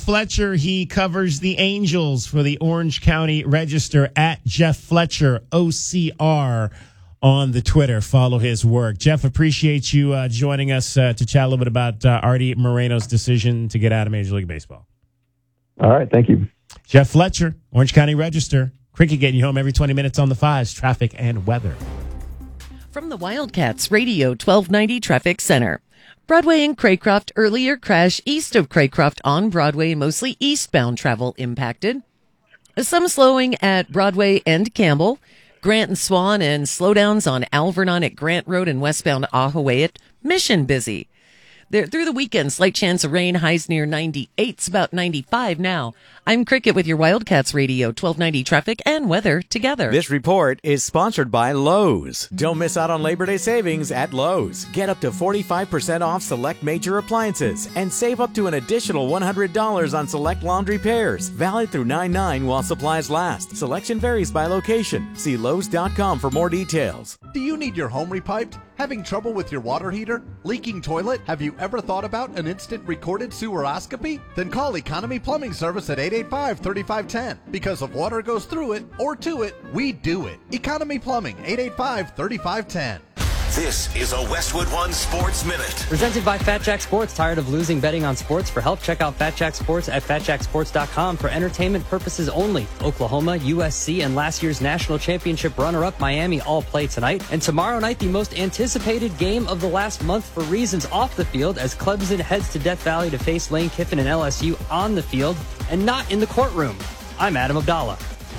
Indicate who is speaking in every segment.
Speaker 1: Fletcher. He covers the Angels for the Orange County Register at Jeff Fletcher, OCR, on the Twitter. Follow his work. Jeff, appreciate you joining us to chat a little bit about Artie Moreno's decision to get out of Major League Baseball.
Speaker 2: All right, thank you.
Speaker 1: Jeff Fletcher, Orange County Register. Cricket getting you home every 20 minutes on the fives, traffic and weather.
Speaker 3: From the Wildcats Radio 1290 Traffic Center. Broadway and Craycroft earlier crash east of Craycroft on Broadway, mostly eastbound travel impacted. Some slowing at Broadway and Campbell. Grant and Swan and slowdowns on Alvernon at Grant Road and westbound Ahaway Mission busy. There, through the weekend, slight chance of rain, highs near 98. It's about 95 now. I'm Cricket with your Wildcats Radio 1290 traffic and weather together.
Speaker 4: This report is sponsored by Lowe's. Don't miss out on Labor Day savings at Lowe's. Get up to 45% off select major appliances and save up to an additional $100 on select laundry pairs. Valid through 9/9 while supplies last. Selection varies by location. See Lowe's.com for more details.
Speaker 5: Do you need your home repiped? Having trouble with your water heater? Leaking toilet? Have you ever thought about an instant recorded seweroscopy? Then call Economy Plumbing Service at 885-3510. Because if water goes through it or to it, we do it. Economy Plumbing, 885-3510.
Speaker 6: This is a Westwood One Sports Minute.
Speaker 7: Presented by Fat Jack Sports. Tired of losing betting on sports? For help, check out Fat Jack Sports at fatjacksports.com for entertainment purposes only. Oklahoma, USC, and last year's national championship runner-up Miami all play tonight. And tomorrow night, the most anticipated game of the last month for reasons off the field as Clemson heads to Death Valley to face Lane Kiffin and LSU on the field and not in the courtroom. I'm Adam Abdallah.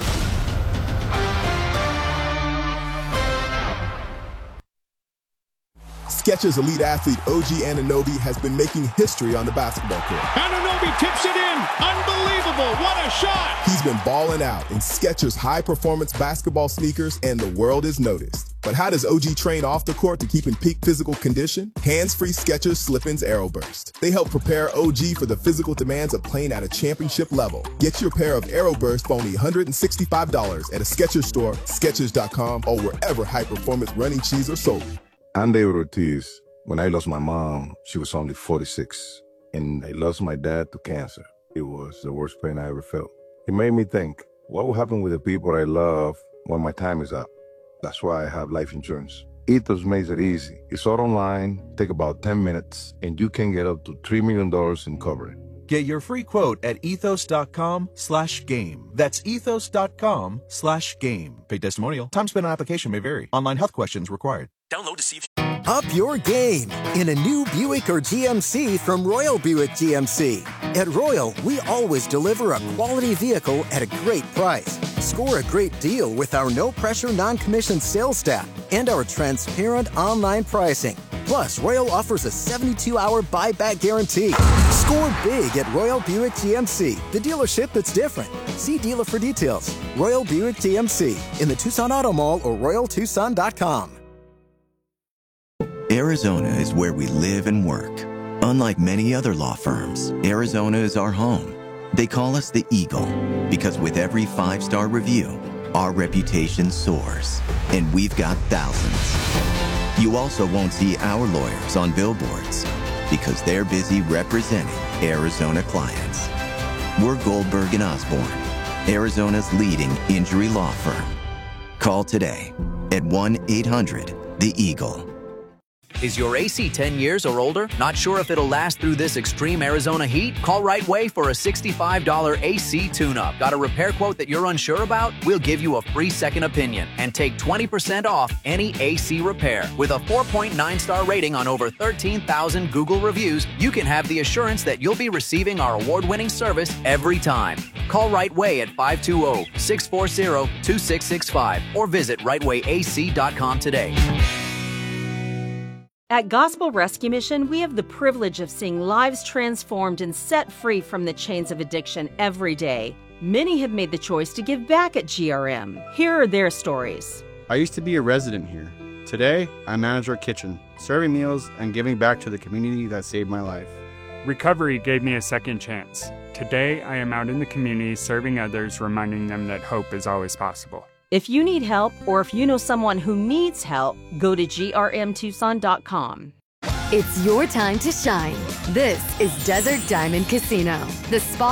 Speaker 8: Skechers elite athlete OG Anunoby has been making history on the basketball court.
Speaker 9: Anunoby tips it in. Unbelievable. What a shot.
Speaker 8: He's been balling out in Skechers high-performance basketball sneakers, and the world is noticed. But how does OG train off the court to keep in peak physical condition? Hands-free Skechers Slip-ins Aeroburst. They help prepare OG for the physical demands of playing at a championship level. Get your pair of Aeroburst for only $165 at a Skechers store, Skechers.com, or wherever high-performance running shoes are sold.
Speaker 10: I'm David Ortiz. When I lost my mom, she was only 46, and I lost my dad to cancer. It was the worst pain I ever felt. It made me think, what will happen with the people I love when my time is up? That's why I have life insurance. Ethos makes it easy. It's all online, take about 10 minutes, and you can get up to $3 million in coverage.
Speaker 11: Get your free quote at ethos.com/game. That's ethos.com/game. Paid testimonial. Time spent on application may vary. Online health questions required.
Speaker 6: Download to see if
Speaker 12: Up your game in a new Buick or GMC from Royal Buick GMC. At Royal, we always deliver a quality vehicle at a great price. Score a great deal with our no-pressure, non-commissioned sales staff and our transparent online pricing. Plus, Royal offers a 72-hour buyback guarantee. Score big at Royal Buick GMC, the dealership that's different. See dealer for details. Royal Buick GMC in the Tucson Auto Mall or royaltucson.com.
Speaker 13: Arizona is where we live and work. Unlike many other law firms, Arizona is our home. They call us the Eagle because with every 5-star review, our reputation soars, and we've got thousands. You also won't see our lawyers on billboards because they're busy representing Arizona clients. We're Goldberg and Osborne, Arizona's leading injury law firm. Call today at 1-800-THE-EAGLE.
Speaker 14: Is your AC 10 years or older? Not sure if it'll last through this extreme Arizona heat? Call Right Way for a $65 AC tune-up. Got a repair quote that you're unsure about? We'll give you a free second opinion and take 20% off any AC repair. With a 4.9-star rating on over 13,000 Google reviews, you can have the assurance that you'll be receiving our award-winning service every time. Call Right Way at 520-640-2665 or visit rightwayac.com today.
Speaker 15: At Gospel Rescue Mission, we have the privilege of seeing lives transformed and set free from the chains of addiction every day. Many have made the choice to give back at GRM. Here are their stories.
Speaker 16: I used to be a resident here. Today, I manage our kitchen, serving meals and giving back to the community that saved my life.
Speaker 17: Recovery gave me a second chance. Today, I am out in the community serving others, reminding them that hope is always possible.
Speaker 15: If you need help or if you know someone who needs help, go to grmtucson.com.
Speaker 18: It's your time to shine. This is Desert Diamond Casino, the spot